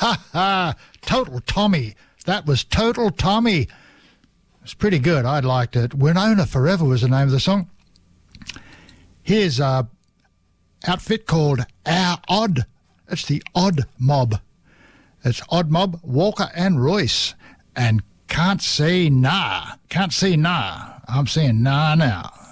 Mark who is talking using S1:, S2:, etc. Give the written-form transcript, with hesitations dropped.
S1: ha ha! Total Tommy. That was Total Tommy. It's pretty good. I liked it. Winona Forever was the name of the song. Here's a outfit called Our Odd. It's the Odd Mob. It's Odd Mob, Walker and Royce. And Can't Say Nah. Can't Say Nah. I'm saying nah now.